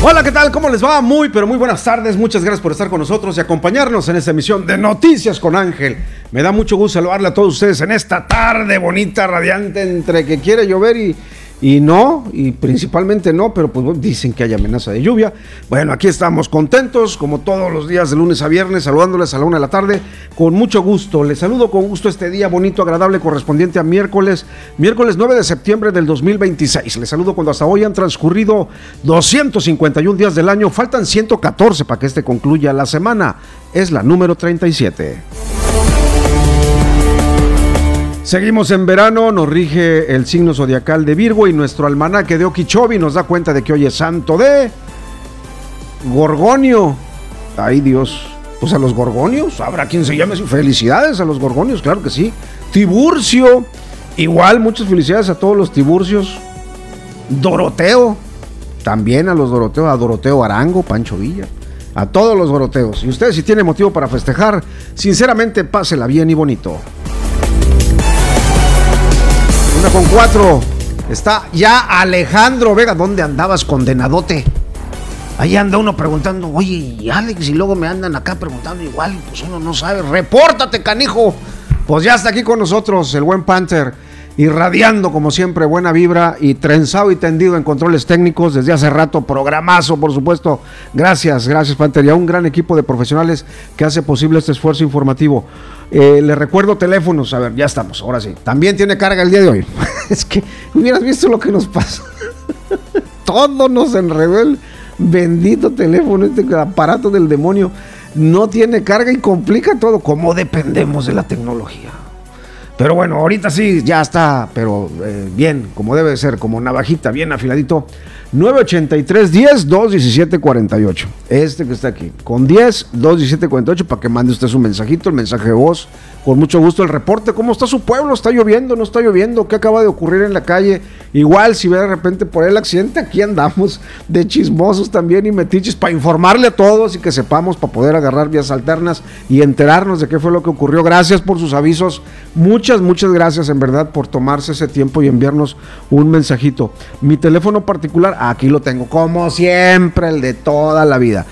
Hola, ¿qué tal? ¿Cómo les va? Muy, pero muy buenas tardes. Muchas gracias por estar con nosotros y acompañarnos en esta emisión de Noticias con Ángel. Me da mucho gusto saludarle a todos ustedes en esta tarde bonita, radiante, entre que quiere llover y no, y principalmente no, pero pues dicen que hay amenaza de lluvia. Bueno, aquí estamos contentos, como todos los días de lunes a viernes, saludándoles a la 1 de la tarde, con mucho gusto. Les saludo con gusto este día bonito, agradable, correspondiente a miércoles 9 de septiembre del 2026. Les saludo cuando hasta hoy han transcurrido 251 días del año, faltan 114 para que concluya la semana. Es la número 37. Seguimos en verano, nos rige el signo zodiacal de Virgo y nuestro almanaque de Okeechobee nos da cuenta de que hoy es santo de Gorgonio. Ay, Dios, pues a los gorgonios, habrá quien se llame así. Felicidades a los gorgonios, claro que sí. Tiburcio, igual muchas felicidades a todos los tiburcios. Doroteo, también a los Doroteos, a Doroteo Arango, Pancho Villa, a todos los Doroteos. Y ustedes, si tienen motivo para festejar, sinceramente pásela bien y bonito. 1:04. Está ya Alejandro Vega. ¿Dónde andabas, condenadote? Ahí anda uno preguntando, oye, y Alex, y luego me andan acá preguntando igual, pues uno no sabe. ¡Repórtate, canijo! Pues ya está aquí con nosotros el buen Panther, irradiando como siempre buena vibra y trenzado y tendido en controles técnicos desde hace rato. Programazo, por supuesto. Gracias Panther, y a un gran equipo de profesionales que hace posible este esfuerzo informativo. Le recuerdo teléfonos, a ver, ya estamos, ahora sí. También tiene carga el día de hoy. Es que hubieras visto lo que nos pasa. Todo nos enredó el bendito teléfono, este aparato del demonio. No tiene carga y complica todo. ¿Cómo dependemos de la tecnología? Pero bueno, ahorita sí, ya está, pero bien, como debe ser, como navajita, bien afiladito. 983-10-217-48. Este que está aquí, con 10-217-48, para que mande usted su mensajito, el mensaje de voz. Con mucho gusto el reporte. ¿Cómo está su pueblo? ¿Está lloviendo? ¿No está lloviendo? ¿Qué acaba de ocurrir en la calle? Igual, si ve de repente por el accidente, aquí andamos de chismosos también y metiches para informarle a todos y que sepamos, para poder agarrar vías alternas y enterarnos de qué fue lo que ocurrió. Gracias por sus avisos. Muchas gracias en verdad por tomarse ese tiempo y enviarnos un mensajito. Mi teléfono particular, aquí lo tengo, como siempre, el de toda la vida.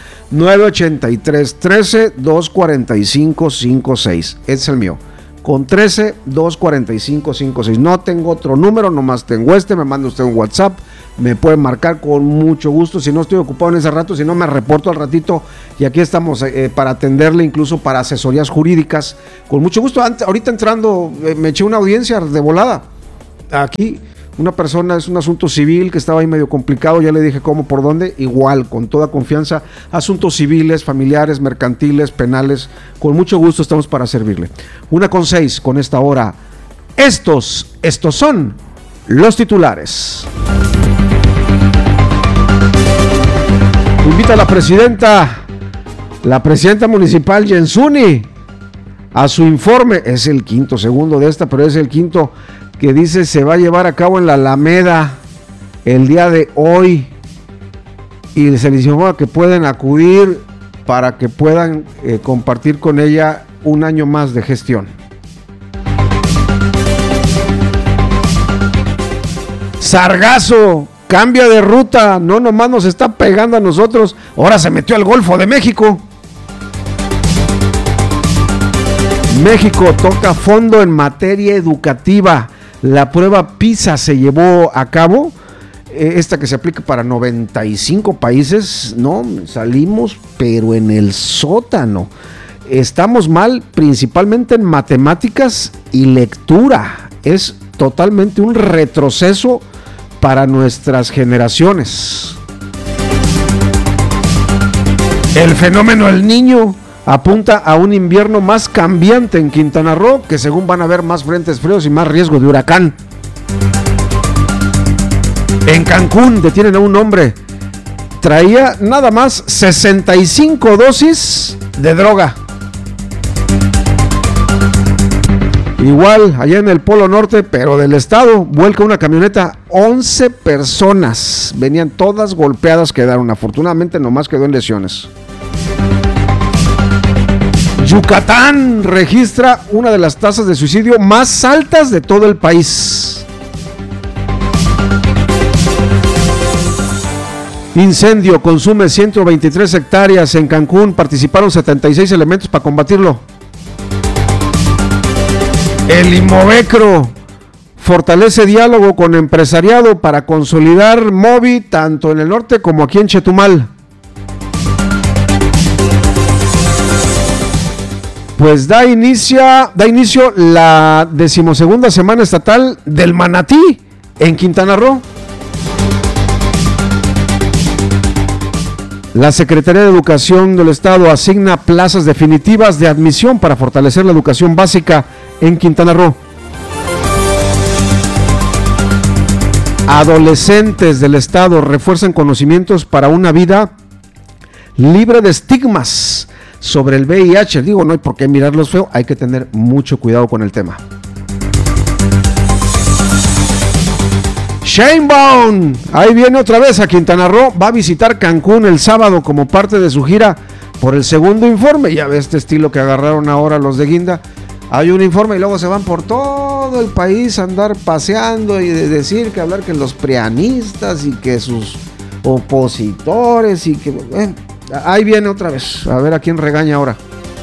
983-13-245-56. Es el mío. Con 13-245-56. No tengo otro número, nomás tengo este. Me manda usted un WhatsApp. Me puede marcar con mucho gusto. Si no estoy ocupado en ese rato, si no me reporto al ratito. Y aquí estamos para atenderle, incluso para asesorías jurídicas. Con mucho gusto. Ahorita entrando, me eché una audiencia de volada. Aquí. Una persona, es un asunto civil que estaba ahí medio complicado, ya le dije cómo, por dónde, igual, con toda confianza, asuntos civiles, familiares, mercantiles, penales, con mucho gusto estamos para servirle. 1:06 con esta hora. Estos son los titulares. Invita a la presidenta municipal Yensuni a su informe, es el segundo de esta, pero es el quinto, que dice se va a llevar a cabo en la Alameda el día de hoy, y se les informa que pueden acudir para que puedan compartir con ella un año más de gestión. Sargazo cambia de ruta, no nomás nos está pegando a nosotros, ahora se metió al Golfo de México. México toca fondo en materia educativa. La prueba PISA se llevó a cabo, esta que se aplica para 95 países, no, salimos pero en el sótano. Estamos mal principalmente en matemáticas y lectura. Es totalmente un retroceso para nuestras generaciones. El fenómeno El Niño apunta a un invierno más cambiante en Quintana Roo, que según van a haber más frentes fríos y más riesgo de huracán. En Cancún detienen a un hombre. Traía nada más 65 dosis de droga. Igual, allá en el Polo Norte, pero del estado, vuelca una camioneta. 11 personas. Venían todas golpeadas, quedaron. Afortunadamente, nomás quedó en lesiones. Yucatán registra una de las tasas de suicidio más altas de todo el país. Incendio consume 123 hectáreas en Cancún. Participaron 76 elementos para combatirlo. El Imovecro fortalece diálogo con empresariado para consolidar Mobi tanto en el norte como aquí en Chetumal. Pues da inicio la 12ª semana estatal del manatí en Quintana Roo. La Secretaría de Educación del Estado asigna plazas definitivas de admisión para fortalecer la educación básica en Quintana Roo. Adolescentes del Estado refuerzan conocimientos para una vida libre de estigmas sobre el VIH. Digo, no hay por qué mirarlos feo, hay que tener mucho cuidado con el tema. Sheinbaum, ahí viene otra vez a Quintana Roo, va a visitar Cancún el sábado como parte de su gira por el segundo informe. Ya ve este estilo que agarraron ahora los de Guinda. Hay un informe y luego se van por todo el país a andar paseando y decir que hablar que los prianistas y que sus opositores y que... ahí viene otra vez, a ver a quién regaña ahora.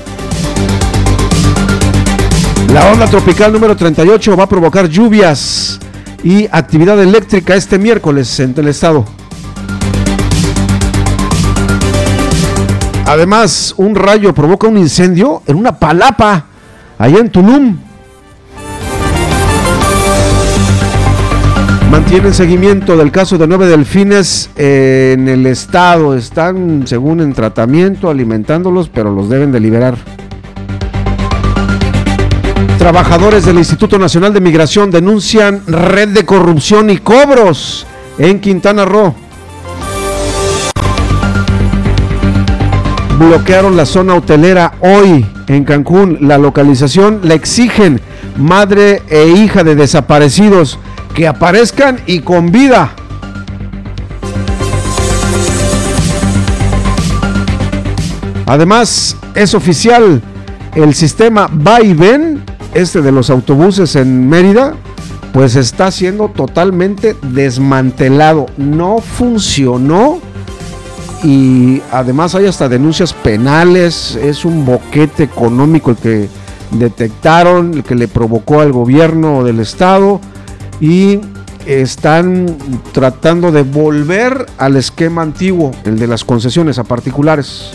La onda tropical número 38 va a provocar lluvias y actividad eléctrica este miércoles en el estado. Además, un rayo provoca un incendio en una palapa allá en Tulum. Mantienen seguimiento del caso de 9 delfines en el estado. Están, según en tratamiento, alimentándolos, pero los deben de liberar. Trabajadores del Instituto Nacional de Migración denuncian red de corrupción y cobros en Quintana Roo. Bloquearon la zona hotelera hoy en Cancún. La localización la exigen madre e hija de desaparecidos que aparezcan y con vida. Además, es oficial, el sistema va y ven, de los autobuses en Mérida, pues está siendo totalmente desmantelado. No funcionó y además hay hasta denuncias penales. Es un boquete económico el que detectaron, el que le provocó al gobierno del estado, y están tratando de volver al esquema antiguo, el de las concesiones a particulares.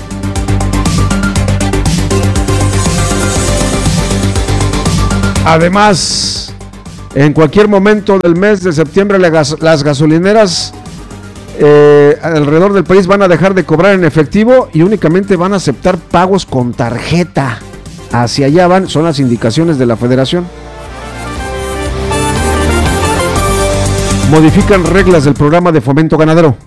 Además, en cualquier momento del mes de septiembre las gasolineras alrededor del país van a dejar de cobrar en efectivo y únicamente van a aceptar pagos con tarjeta. Hacia allá van, son las indicaciones de la Federación. Modifican reglas del programa de fomento ganadero.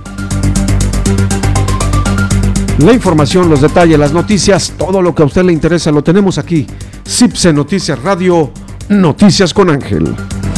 La información, los detalles, las noticias, todo lo que a usted le interesa lo tenemos aquí. CIPSE Noticias Radio, Noticias con Ángel.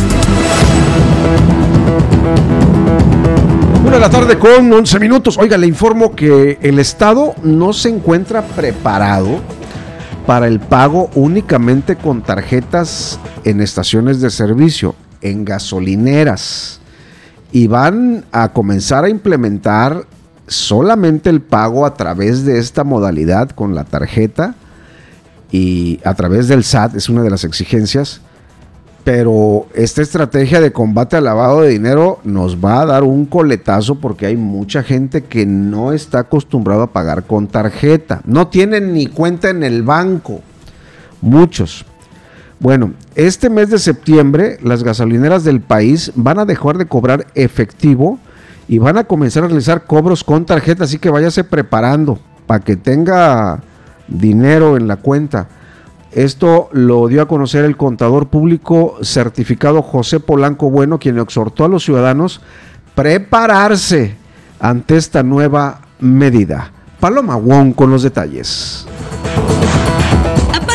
1:00 con 11 minutos. Oiga, le informo que el Estado no se encuentra preparado para el pago únicamente con tarjetas en estaciones de servicio, en gasolineras, y van a comenzar a implementar solamente el pago a través de esta modalidad con la tarjeta y a través del SAT, es una de las exigencias. Pero esta estrategia de combate al lavado de dinero nos va a dar un coletazo porque hay mucha gente que no está acostumbrada a pagar con tarjeta, no tienen ni cuenta en el banco, muchos. Bueno, este mes de septiembre las gasolineras del país van a dejar de cobrar efectivo y van a comenzar a realizar cobros con tarjeta, así que váyase preparando para que tenga dinero en la cuenta. Esto lo dio a conocer el contador público certificado José Polanco Bueno, quien exhortó a los ciudadanos prepararse ante esta nueva medida. Paloma Wong con los detalles. A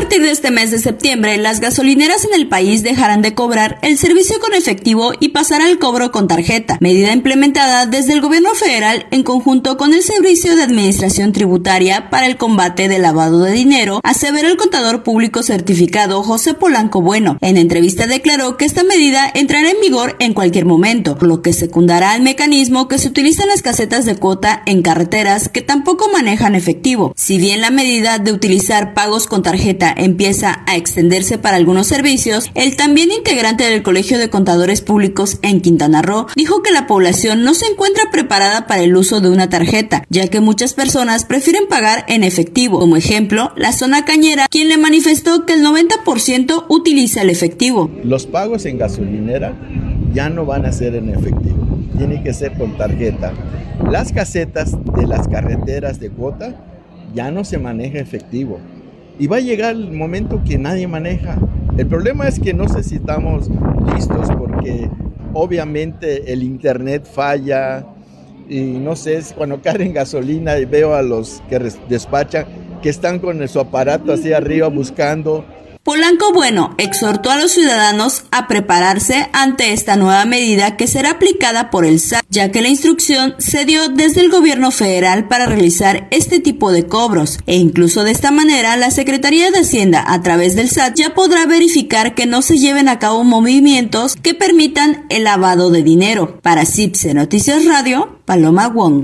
partir de este mes de septiembre, las gasolineras en el país dejarán de cobrar el servicio con efectivo y pasará el cobro con tarjeta, medida implementada desde el gobierno federal en conjunto con el Servicio de Administración Tributaria para el combate del lavado de dinero, aseveró el contador público certificado José Polanco Bueno. En entrevista declaró que esta medida entrará en vigor en cualquier momento, por lo que secundará el mecanismo que se utiliza en las casetas de cuota en carreteras que tampoco manejan efectivo. Si bien la medida de utilizar pagos con tarjeta empieza a extenderse para algunos servicios, el también integrante del Colegio de Contadores Públicos en Quintana Roo dijo que la población no se encuentra preparada para el uso de una tarjeta, ya que muchas personas prefieren pagar en efectivo. Como ejemplo, la zona cañera, quien le manifestó que el 90% utiliza el efectivo. Los pagos en gasolinera ya no van a ser en efectivo, tiene que ser con tarjeta. Las casetas de las carreteras de cuota ya no se maneja efectivo. Y va a llegar el momento que nadie maneja. El problema es que no sé si estamos listos porque obviamente el internet falla y no sé, cuando carguen gasolina y veo a los que despachan que están con su aparato así arriba buscando. Polanco Bueno exhortó a los ciudadanos a prepararse ante esta nueva medida que será aplicada por el SAT, ya que la instrucción se dio desde el gobierno federal para realizar este tipo de cobros, e incluso de esta manera la Secretaría de Hacienda a través del SAT ya podrá verificar que no se lleven a cabo movimientos que permitan el lavado de dinero. Para CIPSE Noticias Radio, Paloma Wong.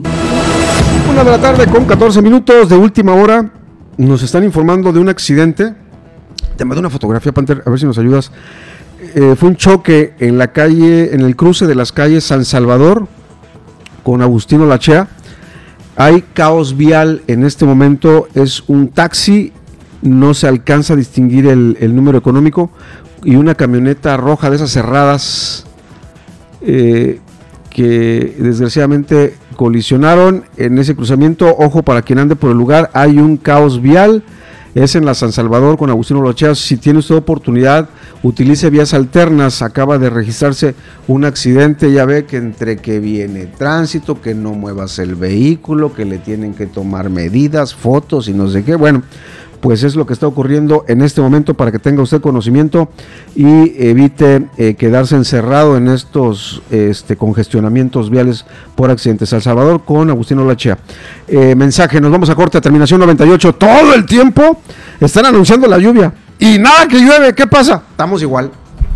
1:00 con 14 minutos de última hora. Nos están informando de un accidente. Te mando una fotografía, Panther, a ver si nos ayudas. Fue un choque en la calle, en el cruce de las calles San Salvador con Agustino Lachea. Hay caos vial en este momento. Es un taxi, no se alcanza a distinguir el número económico, y una camioneta roja de esas cerradas que desgraciadamente colisionaron en ese cruzamiento. Ojo para quien ande por el lugar, hay un caos vial. Es en la San Salvador con Agustino Lachea. Si tiene usted oportunidad, utilice vías alternas. Acaba de registrarse un accidente. Ya ve que entre que viene tránsito, que no muevas el vehículo, que le tienen que tomar medidas, fotos y no sé qué. Bueno, pues es lo que está ocurriendo en este momento, para que tenga usted conocimiento y evite quedarse encerrado en estos congestionamientos viales por accidentes. San Salvador con Agustino Lachea. Mensaje, nos vamos a corte, a terminación 98. Todo el tiempo están anunciando la lluvia y nada que llueve. ¿Qué pasa? Estamos igual,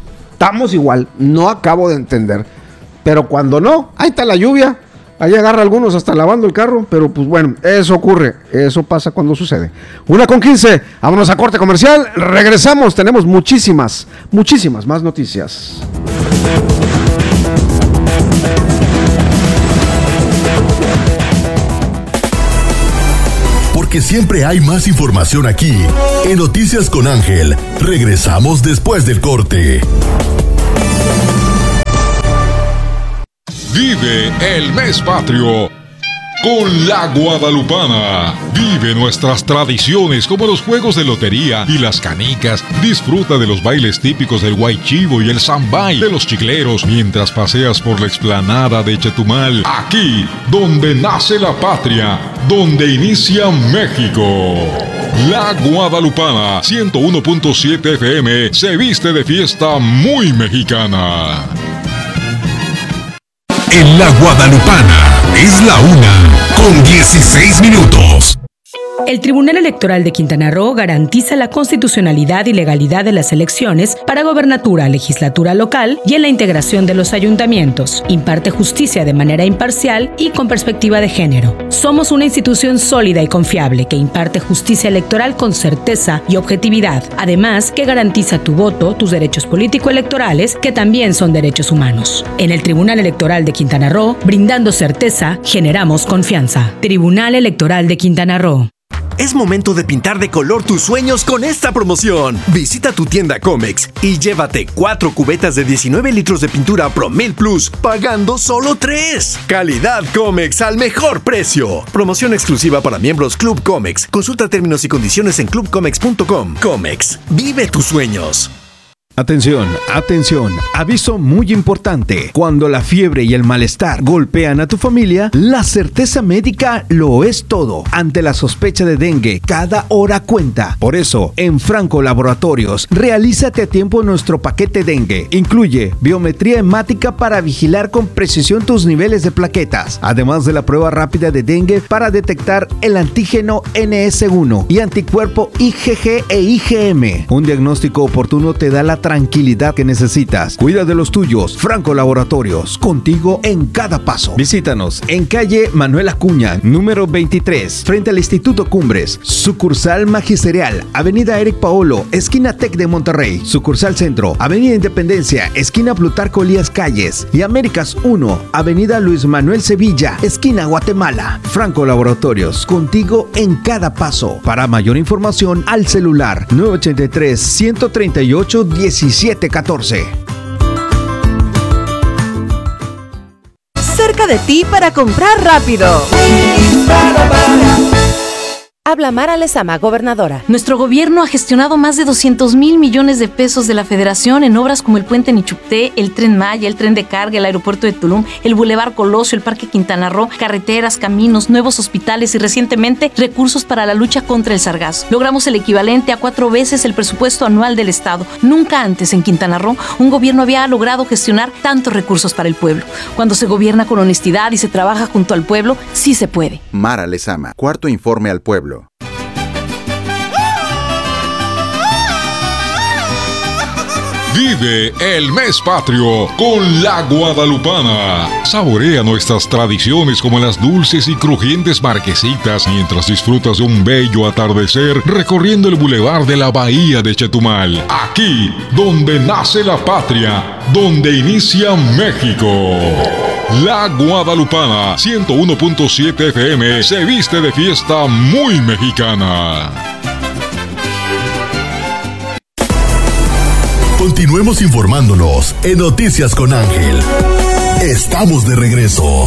no acabo de entender, pero cuando no, ahí está la lluvia. Ahí agarra algunos hasta lavando el carro, pero pues bueno, eso ocurre, eso pasa cuando sucede. 1:15, vámonos a corte comercial, regresamos, tenemos muchísimas más noticias. Porque siempre hay más información aquí, en Noticias con Ángel. Regresamos después del corte. Vive el mes patrio con la Guadalupana. Vive nuestras tradiciones como los juegos de lotería y las canicas. Disfruta de los bailes típicos del Guaychivo y el Zambay de los chicleros mientras paseas por la explanada de Chetumal. Aquí, donde nace la patria, donde inicia México. La Guadalupana 101.7 FM se viste de fiesta muy mexicana. En la Guadalupana es la 1:16. El Tribunal Electoral de Quintana Roo garantiza la constitucionalidad y legalidad de las elecciones para gobernatura, legislatura local y en la integración de los ayuntamientos. Imparte justicia de manera imparcial y con perspectiva de género. Somos una institución sólida y confiable que imparte justicia electoral con certeza y objetividad. Además, que garantiza tu voto, tus derechos político-electorales, que también son derechos humanos. En el Tribunal Electoral de Quintana Roo, brindando certeza, generamos confianza. Tribunal Electoral de Quintana Roo. Es momento de pintar de color tus sueños con esta promoción. Visita tu tienda Comex y llévate 4 cubetas de 19 litros de pintura Promel Plus, pagando solo 3. Calidad Comex al mejor precio. Promoción exclusiva para miembros Club Comex. Consulta términos y condiciones en clubcomex.com. Comex, vive tus sueños. Atención, atención, aviso muy importante. Cuando la fiebre y el malestar golpean a tu familia, la certeza médica lo es todo. Ante la sospecha de dengue, cada hora cuenta. Por eso, en Franco Laboratorios, realízate a tiempo nuestro paquete dengue. Incluye biometría hemática para vigilar con precisión tus niveles de plaquetas, además de la prueba rápida de dengue para detectar el antígeno NS1 y anticuerpo IgG e IgM. Un diagnóstico oportuno te da la tranquilidad que necesitas. Cuida de los tuyos. Franco Laboratorios, contigo en cada paso. Visítanos en calle Manuel Acuña, número 23, frente al Instituto Cumbres. Sucursal Magisterial, Avenida Eric Paolo, esquina Tec de Monterrey. Sucursal Centro, Avenida Independencia, esquina Plutarco Elías Calles. Y Américas 1, Avenida Luis Manuel Sevilla, esquina Guatemala. Franco Laboratorios, contigo en cada paso. Para mayor información, al celular 983-138-1714. Cerca de ti para comprar rápido. Habla Mara Lezama, gobernadora. Nuestro gobierno ha gestionado más de 200,000 millones de pesos de la Federación en obras como el Puente Nichupté, el Tren Maya, el Tren de Carga, el Aeropuerto de Tulum, el Boulevard Colosio, el Parque Quintana Roo, carreteras, caminos, nuevos hospitales y recientemente recursos para la lucha contra el sargazo. Logramos el equivalente a 4 veces el presupuesto anual del Estado. Nunca antes en Quintana Roo un gobierno había logrado gestionar tantos recursos para el pueblo. Cuando se gobierna con honestidad y se trabaja junto al pueblo, sí se puede. Mara Lezama, cuarto informe al pueblo. Vive el mes patrio con la Guadalupana. Saborea nuestras tradiciones como las dulces y crujientes marquesitas mientras disfrutas de un bello atardecer recorriendo el bulevar de la Bahía de Chetumal. Aquí, donde nace la patria, donde inicia México. La Guadalupana 101.7 FM se viste de fiesta muy mexicana. Continuemos informándonos en Noticias con Ángel. Estamos de regreso.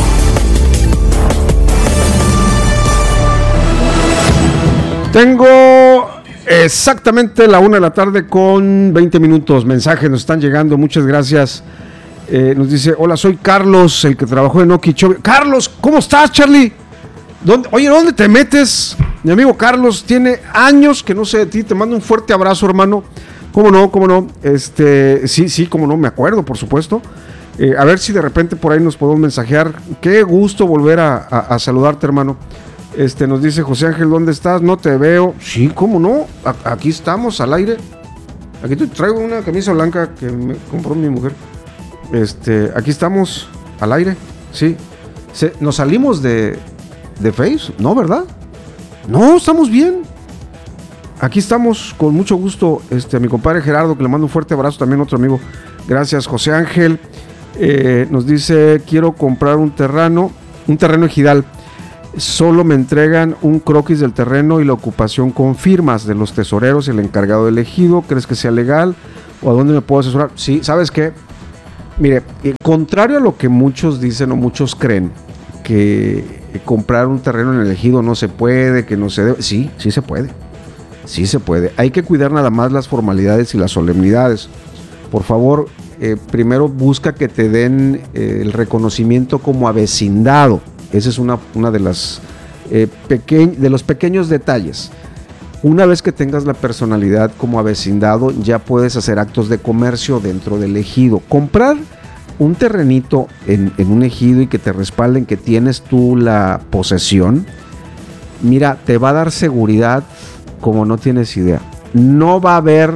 Tengo exactamente la 1 de la tarde con 20 minutos. Mensajes nos están llegando, muchas gracias. Nos dice, hola, soy Carlos, el que trabajó en Okeechobee. Carlos, ¿cómo estás, Charlie? ¿Dónde te metes? Mi amigo Carlos tiene años que no sé de ti, te mando un fuerte abrazo, hermano. ¿Cómo no? Sí, cómo no, me acuerdo, por supuesto. A ver si de repente por ahí nos podemos mensajear. Qué gusto volver a saludarte, hermano. Nos dice José Ángel, ¿dónde estás? No te veo. Sí, cómo no, aquí estamos, al aire. Aquí te traigo una camisa blanca que me compró mi mujer. Aquí estamos, al aire, sí. ¿Nos salimos de Face? No, ¿verdad? No, estamos bien. Aquí estamos con mucho gusto, a mi compadre Gerardo, que le mando un fuerte abrazo, también otro amigo. Gracias, José Ángel. Nos dice, quiero comprar un terreno ejidal. Solo me entregan un croquis del terreno y la ocupación con firmas de los tesoreros y el encargado del ejido. ¿Crees que sea legal? ¿O a dónde me puedo asesorar? Sí, ¿sabes qué? Mire, contrario a lo que muchos dicen o muchos creen, que comprar un terreno en el ejido no se puede, que no se debe. Sí se puede. Sí se puede. Hay que cuidar nada más las formalidades y las solemnidades. Por favor, primero busca que te den el reconocimiento como avecindado. Esa es una de las de los pequeños detalles. Una vez que tengas la personalidad como avecindado, ya puedes hacer actos de comercio dentro del ejido. Comprar un terrenito en un ejido y que te respalden que tienes tú la posesión, mira, te va a dar seguridad como no tienes idea. No va a haber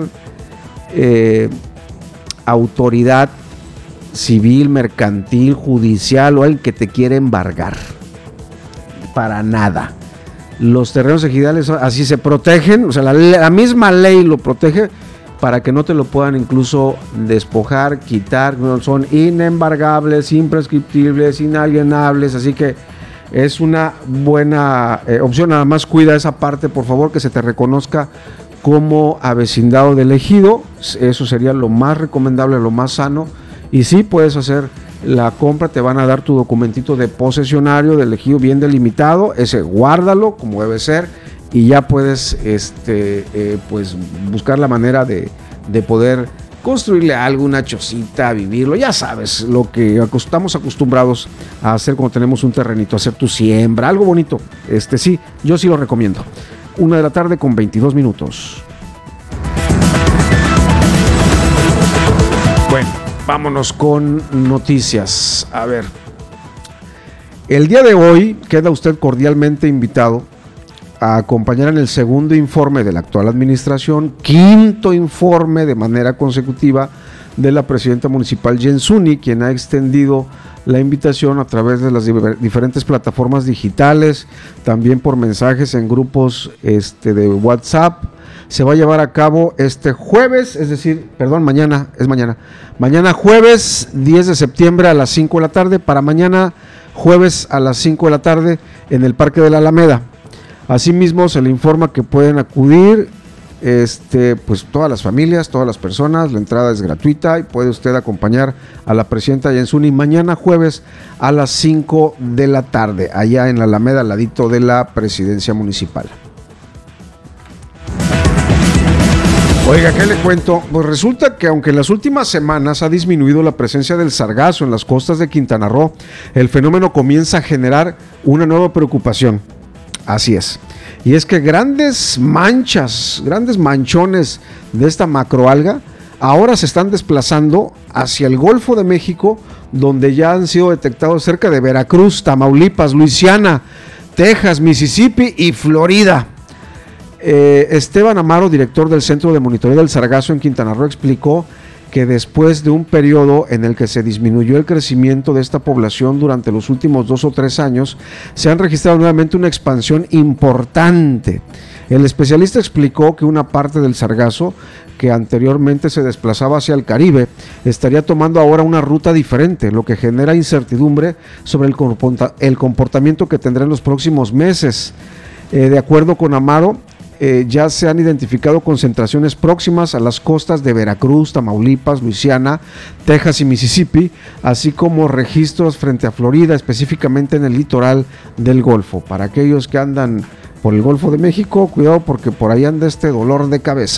autoridad civil, mercantil, judicial o el que te quiera embargar. Para nada. Los terrenos ejidales así se protegen, o sea, la misma ley lo protege para que no te lo puedan incluso despojar, quitar. Son inembargables, imprescriptibles, inalienables, así que es una buena opción. Nada más cuida esa parte, por favor, que se te reconozca como avecindado del ejido. Eso sería lo más recomendable, lo más sano. Y sí puedes hacer la compra, te van a dar tu documentito de posesionario del ejido bien delimitado. Ese guárdalo como debe ser y ya puedes pues buscar la manera de poder construirle algo, una chocita, vivirlo, ya sabes, lo que estamos acostumbrados a hacer cuando tenemos un terrenito, hacer tu siembra, algo bonito. Sí, yo sí lo recomiendo. 1:22 p.m. Bueno, vámonos con noticias. A ver, el día de hoy queda usted cordialmente invitado a acompañar en el segundo informe de la actual administración, quinto informe de manera consecutiva de la presidenta municipal Jen Zuni, quien ha extendido la invitación a través de las diferentes plataformas digitales, también por mensajes en grupos de WhatsApp. Se va a llevar a cabo este jueves, mañana jueves 10 de septiembre a las 5 de la tarde, para mañana jueves a las 5 de la tarde en el Parque de la Alameda. Asimismo, se le informa que pueden acudir pues todas las familias, todas las personas. La entrada es gratuita y puede usted acompañar a la presidenta Jen Zuni mañana jueves a las 5 de la tarde, allá en la Alameda, al ladito de la presidencia municipal. Oiga, ¿qué le cuento? Pues resulta que aunque en las últimas semanas ha disminuido la presencia del sargazo en las costas de Quintana Roo, el fenómeno comienza a generar una nueva preocupación. Así es. Y es que grandes manchones de esta macroalga ahora se están desplazando hacia el Golfo de México, donde ya han sido detectados cerca de Veracruz, Tamaulipas, Luisiana, Texas, Mississippi y Florida. Esteban Amaro, director del Centro de Monitoreo del Sargazo en Quintana Roo, explicó que después de un periodo en el que se disminuyó el crecimiento de esta población durante los últimos 2 o 3 años, se han registrado nuevamente una expansión importante. El especialista explicó que una parte del sargazo, que anteriormente se desplazaba hacia el Caribe, estaría tomando ahora una ruta diferente, lo que genera incertidumbre sobre el comportamiento que tendrá en los próximos meses. De acuerdo con Amaro, ya se han identificado concentraciones próximas a las costas de Veracruz, Tamaulipas, Luisiana, Texas y Mississippi, así como registros frente a Florida, específicamente en el litoral del Golfo. Para aquellos que andan por el Golfo de México, cuidado porque por ahí anda este dolor de cabeza.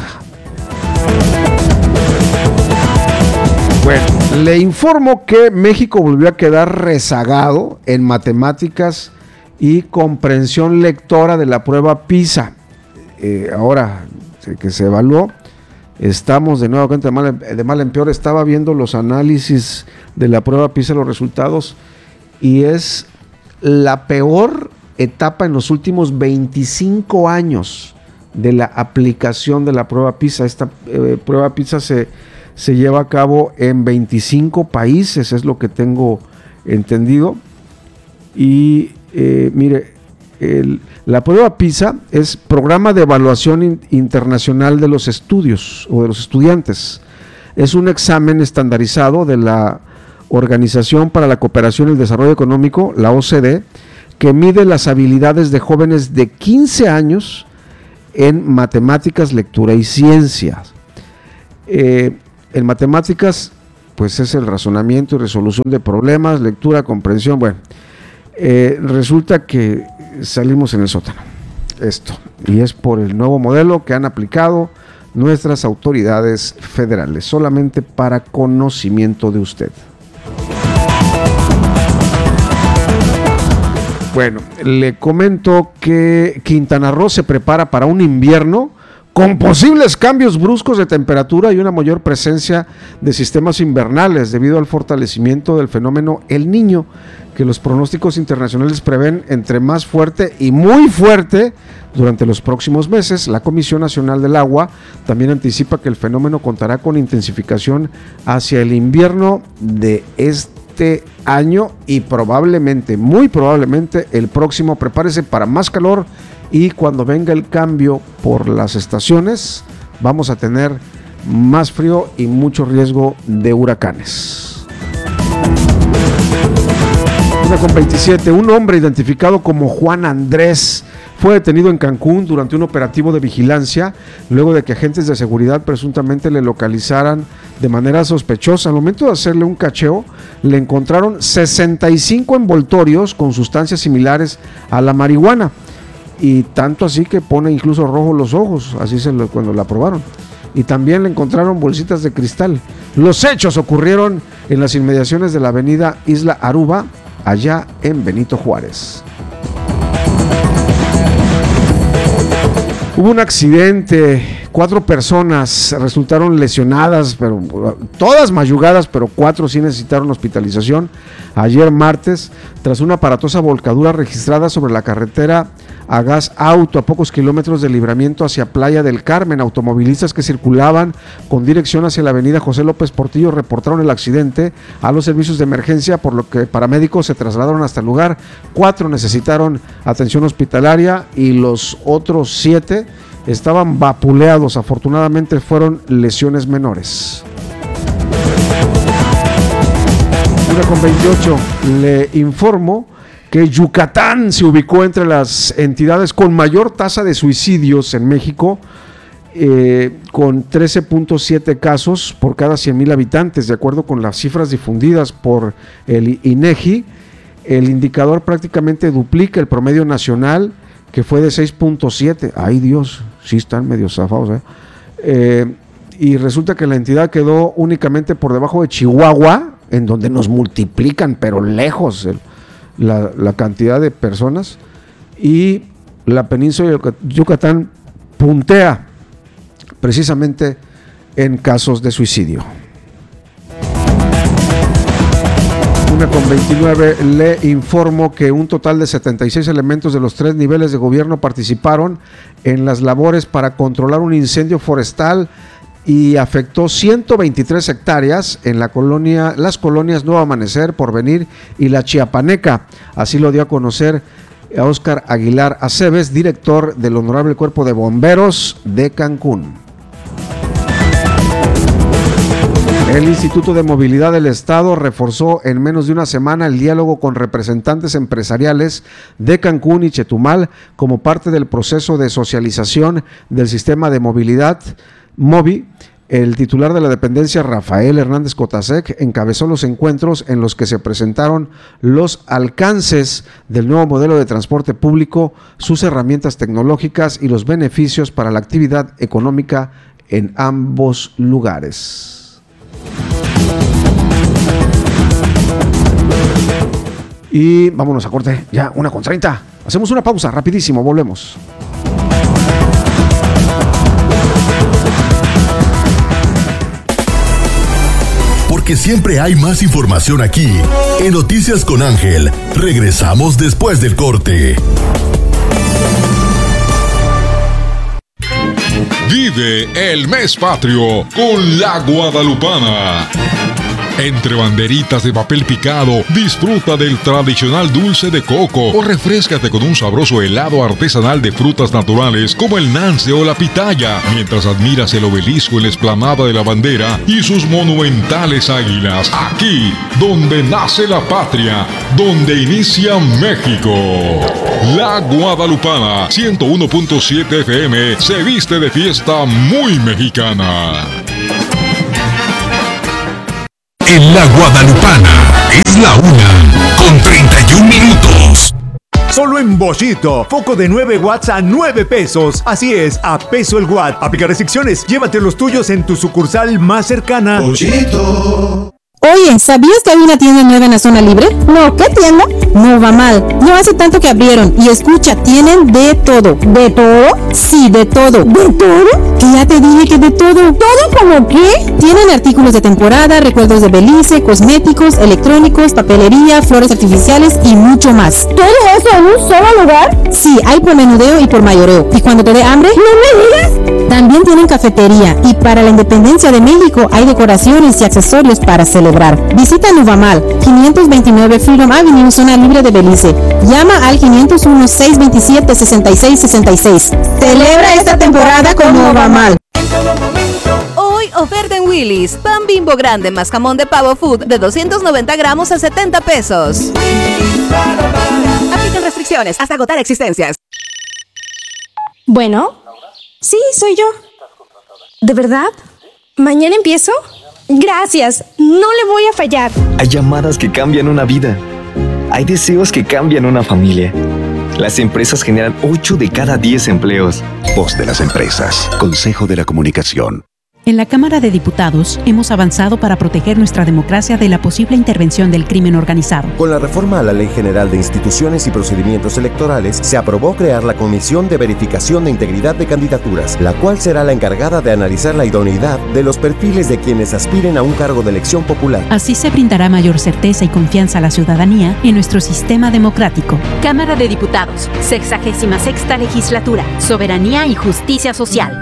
Bueno, le informo que México volvió a quedar rezagado en matemáticas y comprensión lectora de la prueba PISA. Ahora que se evaluó, estamos de nuevo de mal en peor. Estaba viendo los análisis de la prueba PISA, los resultados, y es la peor etapa en los últimos 25 años de la aplicación de la prueba PISA. Esta prueba PISA se lleva a cabo en 25 países, es lo que tengo entendido. Y mire, la prueba PISA es Programa de Evaluación Internacional de los Estudios o de los Estudiantes. Es un examen estandarizado de la Organización para la Cooperación y el Desarrollo Económico, la OCDE, que mide las habilidades de jóvenes de 15 años en matemáticas, lectura y ciencias. En matemáticas, pues es el razonamiento y resolución de problemas, lectura, comprensión. Bueno, resulta que salimos en el sótano, y es por el nuevo modelo que han aplicado nuestras autoridades federales, solamente para conocimiento de usted. Bueno, le comento que Quintana Roo se prepara para un invierno con posibles cambios bruscos de temperatura y una mayor presencia de sistemas invernales debido al fortalecimiento del fenómeno El Niño, que los pronósticos internacionales prevén entre más fuerte y muy fuerte durante los próximos meses. La Comisión Nacional del Agua también anticipa que el fenómeno contará con intensificación hacia el invierno de este año y probablemente, muy probablemente, el próximo. Prepárese para más calor. Y cuando venga el cambio por las estaciones, vamos a tener más frío y mucho riesgo de huracanes. 1:27, un hombre identificado como Juan Andrés fue detenido en Cancún durante un operativo de vigilancia, luego de que agentes de seguridad presuntamente le localizaran de manera sospechosa. Al momento de hacerle un cacheo, le encontraron 65 envoltorios con sustancias similares a la marihuana. Y tanto así que pone incluso rojos los ojos, cuando la probaron. y también le encontraron bolsitas de cristal. Los hechos ocurrieron en las inmediaciones de la avenida Isla Aruba, allá en Benito Juárez. Hubo un accidente, 4 personas resultaron lesionadas, pero todas mayugadas, pero 4 sí necesitaron hospitalización ayer martes, tras una aparatosa volcadura registrada sobre la carretera a Gas Auto, a pocos kilómetros del Libramiento hacia Playa del Carmen. Automovilistas que circulaban con dirección hacia la avenida José López Portillo reportaron el accidente a los servicios de emergencia, por lo que paramédicos se trasladaron hasta el lugar. 4 necesitaron atención hospitalaria y los otros 7 estaban vapuleados. Afortunadamente fueron lesiones menores. 1:28, le informo que Yucatán se ubicó entre las entidades con mayor tasa de suicidios en México, con 13.7 casos por cada 100,000 habitantes, de acuerdo con las cifras difundidas por el INEGI. El indicador prácticamente duplica el promedio nacional, que fue de 6.7. Ay Dios, sí están medio zafados, y resulta que la entidad quedó únicamente por debajo de Chihuahua, en donde nos multiplican, pero lejos, la cantidad de personas, y la península de Yucatán puntea precisamente en casos de suicidio. 1:29, le informo que un total de 76 elementos de los 3 niveles de gobierno participaron en las labores para controlar un incendio forestal y afectó 123 hectáreas en las colonias Nuevo Amanecer, Porvenir y La Chiapaneca. Así lo dio a conocer a Óscar Aguilar Aceves, director del Honorable Cuerpo de Bomberos de Cancún. El Instituto de Movilidad del Estado reforzó en menos de una semana el diálogo con representantes empresariales de Cancún y Chetumal como parte del proceso de socialización del sistema de movilidad MOVI. El titular de la dependencia, Rafael Hernández Cotasec, encabezó los encuentros en los que se presentaron los alcances del nuevo modelo de transporte público, sus herramientas tecnológicas y los beneficios para la actividad económica en ambos lugares. Y vámonos a corte, ya 1:30. Hacemos una pausa, rapidísimo, volvemos. Porque siempre hay más información aquí. En Noticias con Ángel, regresamos después del corte. Vive el mes patrio con la Guadalupana. Entre banderitas de papel picado, disfruta del tradicional dulce de coco o refréscate con un sabroso helado artesanal de frutas naturales como el nance o la pitaya, mientras admiras el obelisco en la explanada de la bandera y sus monumentales águilas. Aquí, donde nace la patria, donde inicia México. La Guadalupana, 101.7 FM, se viste de fiesta muy mexicana. En la Guadalupana es la 1:31. Solo en Boschito, foco de 9 watts a 9 pesos. Así es, a peso el watt. Aplica restricciones, llévate los tuyos en tu sucursal más cercana. Boschito. Oye, ¿sabías que hay una tienda nueva en la zona libre? No, ¿qué tienda? Nova Mal. No hace tanto que abrieron. Y escucha, tienen de todo. ¿De todo? Sí, de todo. ¿De todo? Que ya te dije que de todo. ¿Todo como qué? Tienen artículos de temporada, recuerdos de Belice, cosméticos, electrónicos, papelería, flores artificiales y mucho más. ¿Todo eso en un solo lugar? Sí, hay por menudeo y por mayoreo. ¿Y cuando te dé hambre? ¡No me digas! También tienen cafetería. Y para la independencia de México hay decoraciones y accesorios para celebrar. Visita Novamal, 529 Freedom Avenue, zona libre de Belice. Llama al 501-627-6666. Celebra esta temporada con Novamal. Hoy oferta en Willy's. Pan Bimbo grande más jamón de pavo food de 290 gramos a 70 pesos. Aplican restricciones hasta agotar existencias. Bueno, sí, soy yo. ¿De verdad? ¿Mañana empiezo? Gracias, no le voy a fallar. Hay llamadas que cambian una vida. Hay deseos que cambian una familia. Las empresas generan 8 de cada 10 empleos. Voz de las empresas. Consejo de la Comunicación. En la Cámara de Diputados hemos avanzado para proteger nuestra democracia de la posible intervención del crimen organizado. Con la reforma a la Ley General de Instituciones y Procedimientos Electorales, se aprobó crear la Comisión de Verificación de Integridad de Candidaturas, la cual será la encargada de analizar la idoneidad de los perfiles de quienes aspiren a un cargo de elección popular. Así se brindará mayor certeza y confianza a la ciudadanía en nuestro sistema democrático. Cámara de Diputados, 66ª Legislatura, Soberanía y Justicia Social.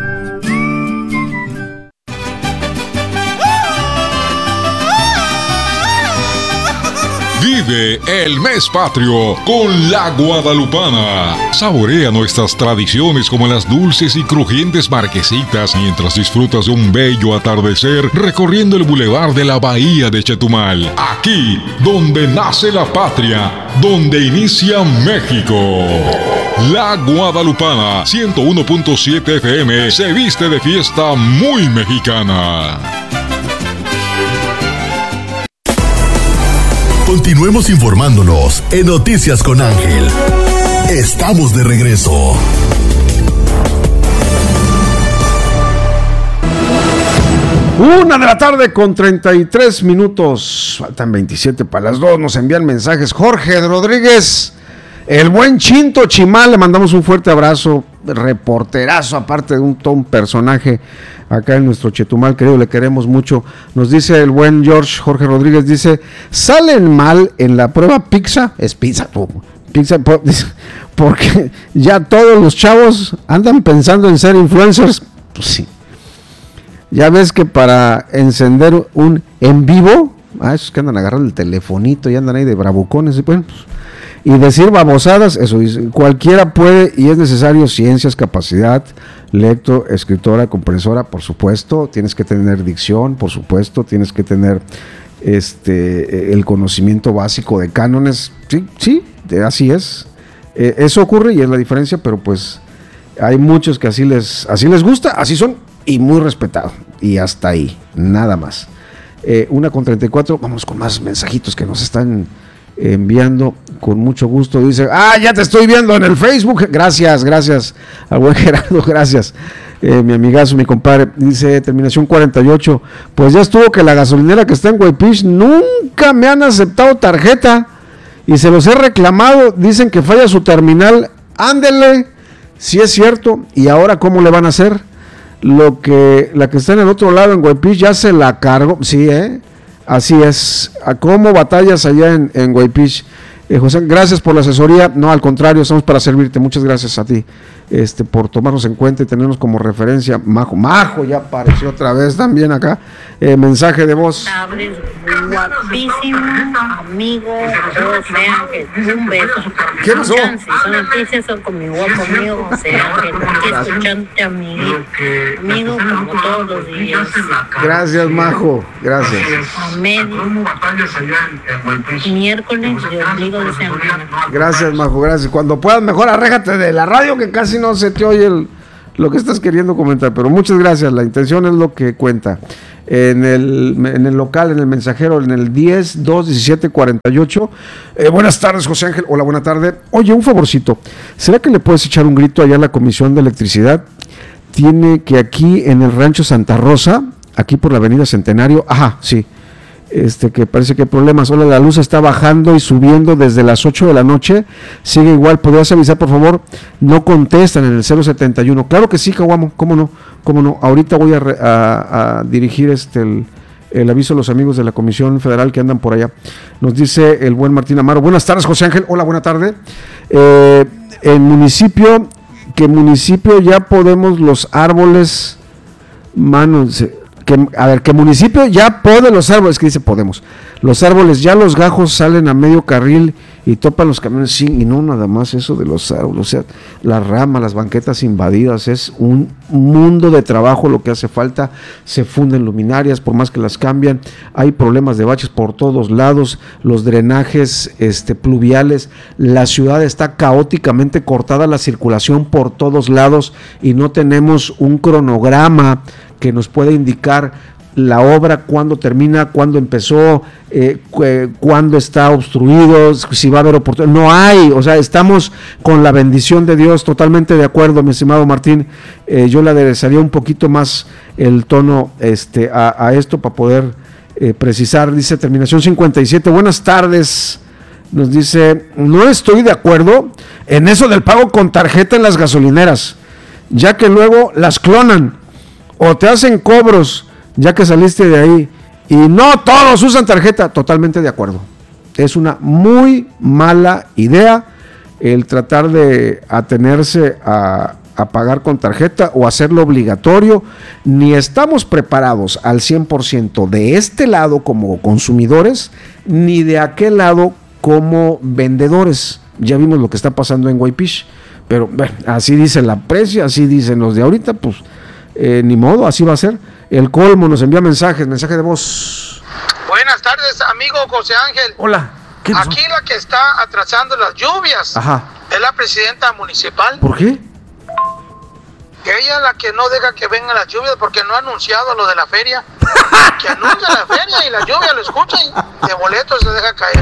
Vive el mes patrio con la Guadalupana. Saborea nuestras tradiciones como las dulces y crujientes marquesitas mientras disfrutas de un bello atardecer recorriendo el bulevar de la Bahía de Chetumal. Aquí, donde nace la patria, donde inicia México. La Guadalupana, 101.7 FM, se viste de fiesta muy mexicana. Continuemos informándonos en Noticias con Ángel. Estamos de regreso. Una de la tarde con 33 minutos. Faltan 27 para las 2. Nos envían mensajes. Jorge Rodríguez, el buen Chinto Chimal, le mandamos un fuerte abrazo. Reporterazo, aparte de todo un personaje acá en nuestro Chetumal, querido, le queremos mucho. Nos dice el buen Jorge Rodríguez, dice, salen mal en la prueba pizza, es pizza, porque ya todos los chavos andan pensando en ser influencers. Pues sí, ya ves que para encender un en vivo, esos que andan agarrando el telefonito y andan ahí de bravucones, y bueno, pues, y decir babosadas, eso dice, cualquiera puede y es necesario ciencias, capacidad, lector, escritora, comprensora, por supuesto, tienes que tener dicción, por supuesto, tienes que tener el conocimiento básico de cánones, sí, así es, eso ocurre y es la diferencia, pero pues hay muchos que así les gusta, así son y muy respetados, y hasta ahí, nada más. 1:34, vamos con más mensajitos que nos están enviando con mucho gusto. Dice, ya te estoy viendo en el Facebook. Gracias al buen Gerardo, gracias. Mi amigazo, mi compadre. Dice, terminación 48, pues ya estuvo que la gasolinera que está en Guaypich nunca me han aceptado tarjeta y se los he reclamado, dicen que falla su terminal. Ándele, si es cierto. Y ahora ¿cómo le van a hacer? La que está en el otro lado en Guaypich ya se la cargó. Sí, así es. ¿Cómo batallas allá en Guaypich? José, gracias por la asesoría. No, al contrario, estamos para servirte. Muchas gracias a ti por tomarnos en cuenta y tenernos como referencia. Majo ya apareció otra vez también acá. Mensaje de voz. Guapísimo, amigo, José Ángel. Un beso. ¿Qué pasó? Son noticias, son con mi guapo amigo José Ángel. Aquí escuchándote, amigo, como todos los días. Gracias, Majo. Gracias. A medio miércoles, yo digo de semana. Gracias, Majo, gracias. Cuando puedas, mejor arréjate de la radio que casi no se te oye lo que estás queriendo comentar, pero muchas gracias, la intención es lo que cuenta. En el local, en el mensajero, en el 10-2-17-48. Buenas tardes, José Ángel. Hola, buena tarde. Oye, un favorcito, ¿será que le puedes echar un grito allá a la Comisión de Electricidad? Tiene que aquí en el Rancho Santa Rosa, aquí por la Avenida Centenario, sí, que parece que hay problemas. Hola, la luz está bajando y subiendo desde las 8 de la noche, sigue igual. ¿Podrías avisar, por favor? No contestan en el 071. Claro que sí, Caguamo, cómo no, ahorita voy a dirigir el aviso a los amigos de la Comisión Federal que andan por allá. Nos dice el buen Martín Amaro, buenas tardes, José Ángel. Hola, buena tarde. El municipio ya podemos los árboles, que municipio ya pode los árboles, que dice podemos, los árboles, ya los gajos salen a medio carril y topan los camiones, sí, y no nada más eso de los árboles, o sea, las ramas, las banquetas invadidas, es un mundo de trabajo lo que hace falta. Se funden luminarias, por más que las cambian, hay problemas de baches por todos lados, los drenajes pluviales, la ciudad está caóticamente cortada, la circulación por todos lados y no tenemos un cronograma que nos pueda indicar la obra, cuándo termina, cuándo empezó, cuándo está obstruido, si va a haber oportunidad. No hay, o sea, estamos con la bendición de Dios, totalmente de acuerdo, mi estimado Martín. Yo le aderezaría un poquito más el tono a esto para poder precisar. Dice terminación 57, buenas tardes. Nos dice, no estoy de acuerdo en eso del pago con tarjeta en las gasolineras, ya que luego las clonan o te hacen cobros ya que saliste de ahí, y no todos usan tarjeta. Totalmente de acuerdo, es una muy mala idea el tratar de atenerse a pagar con tarjeta o hacerlo obligatorio. Ni estamos preparados al 100% de este lado como consumidores, ni de aquel lado como vendedores. Ya vimos lo que está pasando en Guaypish, pero bueno, así dice la prensa, así dicen los de ahorita, pues ni modo, así va a ser. El colmo nos envía mensaje de voz. Buenas tardes, amigo José Ángel. Hola. Aquí la que está atrasando las lluvias, ajá, es la presidenta municipal. ¿Por qué? Ella es la que no deja que vengan las lluvias porque no ha anunciado lo de la feria. Que anuncia la feria y la lluvia lo escucha y de boletos se deja caer.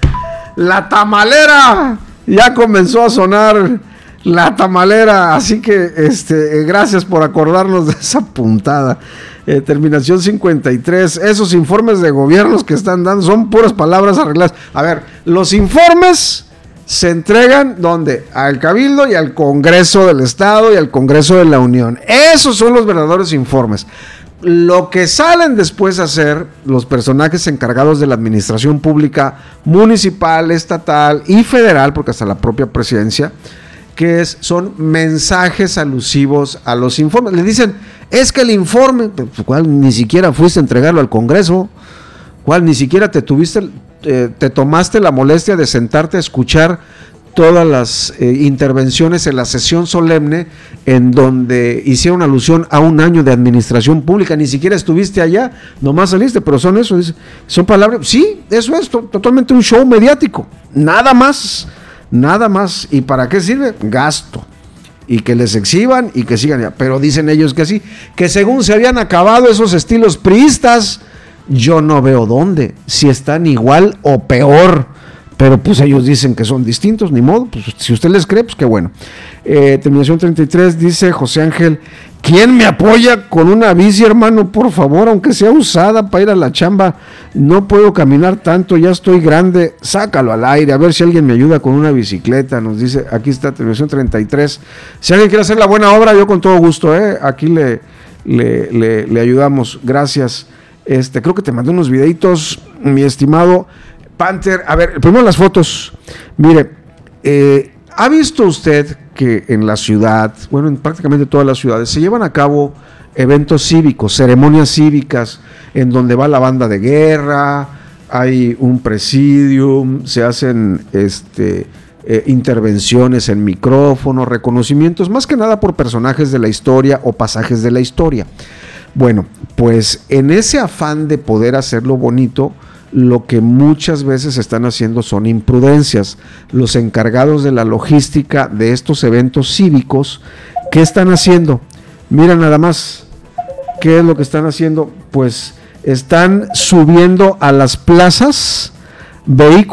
La tamalera ya comenzó a sonar, la tamalera, así que gracias por acordarnos de esa puntada. Terminación 53, esos informes de gobiernos que están dando son puras palabras arregladas. A ver, los informes se entregan ¿dónde? Al Cabildo y al Congreso del Estado y al Congreso de la Unión. Esos son los verdaderos informes. Lo que salen después a hacer los personajes encargados de la administración pública municipal, estatal y federal, porque hasta la propia presidencia, que son mensajes alusivos a los informes. Le dicen, es que el informe, ¿cuál? Ni siquiera fuiste a entregarlo al Congreso, ¿cuál? Ni siquiera te tomaste la molestia de sentarte a escuchar todas las intervenciones en la sesión solemne en donde hicieron alusión a un año de administración pública. Ni siquiera estuviste allá, nomás saliste, pero son eso, son palabras. Sí, eso es totalmente un show mediático, nada más. ¿Y para qué sirve? Gasto, y que les exhiban y que sigan ya. Pero dicen ellos que sí, que según se habían acabado esos estilos priistas. Yo no veo dónde, si están igual o peor, pero pues ellos dicen que son distintos, ni modo, pues si usted les cree, pues qué bueno. Terminación 33, dice José Ángel, ¿quién me apoya con una bici, hermano? Por favor, aunque sea usada para ir a la chamba, no puedo caminar tanto, ya estoy grande, sácalo al aire, a ver si alguien me ayuda con una bicicleta, nos dice, aquí está terminación 33, si alguien quiere hacer la buena obra, yo con todo gusto, aquí le ayudamos, gracias. Creo que te mandé unos videitos, mi estimado Panther. A ver, primero las fotos. Mire, ¿ha visto usted que en la ciudad, bueno, en prácticamente todas las ciudades, se llevan a cabo eventos cívicos, ceremonias cívicas, en donde va la banda de guerra, hay un presidium, se hacen intervenciones en micrófono, reconocimientos, más que nada por personajes de la historia o pasajes de la historia? Bueno, pues en ese afán de poder hacerlo bonito, lo que muchas veces están haciendo son imprudencias. Los encargados de la logística de estos eventos cívicos, ¿qué están haciendo? Mira nada más, ¿qué es lo que están haciendo? Pues están subiendo a las plazas vehículos